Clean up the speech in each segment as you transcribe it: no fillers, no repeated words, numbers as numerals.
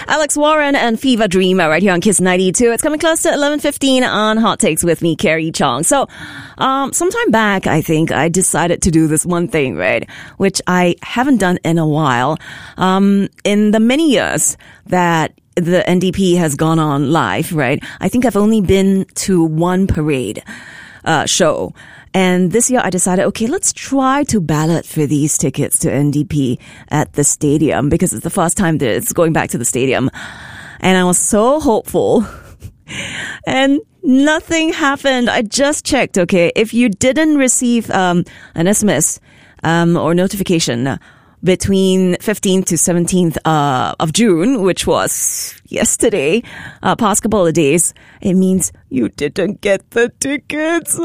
Alex Warren and Fever Dreamer right here on Kiss 92. It's coming close to 11:15 on Hot Takes with me, Carrie Chong. So, sometime back, I think I decided to do this one thing, right? Which I haven't done in a while. In the many years that the NDP has gone on live, right? I think I've only been to one parade, show. And this year I decided, okay, let's try to ballot for these tickets to NDP at the stadium because it's the first time that it's going back to the stadium. And I was so hopeful. And nothing happened. I just checked, okay, if you didn't receive an SMS or notification between 15th to 17th of June, which was yesterday, past couple of days, it means you didn't get the tickets.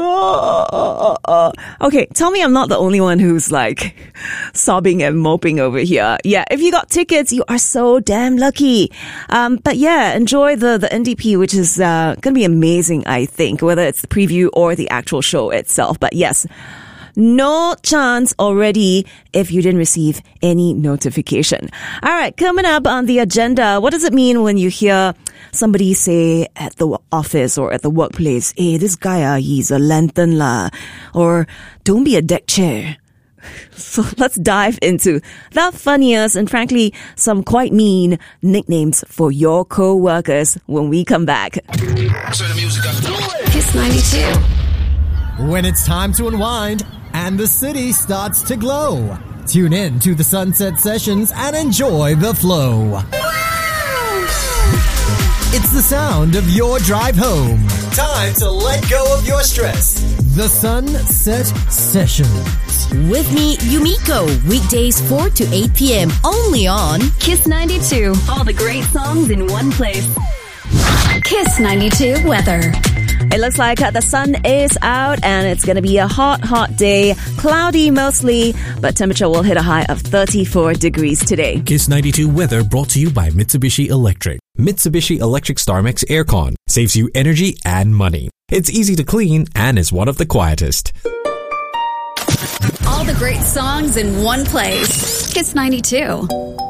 Okay, tell me I'm not the only one who's like sobbing and moping over here. Yeah, if you got tickets, you are so damn lucky. But yeah, enjoy the NDP, which is going to be amazing, I think, whether it's the preview or the actual show itself. But yes, no chance already if you didn't receive any notification. All right, coming up on the agenda, what does it mean when you hear somebody say at the office or at the workplace, hey, this guy, he's a lantern lah, or don't be a deck chair. So let's dive into the funniest and frankly some quite mean nicknames for your co-workers when we come back. Kiss 92. When it's time to unwind and the city starts to glow, tune in to the Sunset Sessions and enjoy the flow. Wow! It's the sound of your drive home. Time to let go of your stress. The Sunset Sessions. With me, Yumiko, weekdays 4 to 8 p.m. only on Kiss 92. All the great songs in one place. Kiss 92 weather. It looks like the sun is out and it's going to be a hot, hot day. Cloudy mostly, but temperature will hit a high of 34 degrees today. Kiss 92 weather brought to you by Mitsubishi Electric. Mitsubishi Electric StarMix Aircon saves you energy and money. It's easy to clean and is one of the quietest. All the great songs in one place. Kiss 92.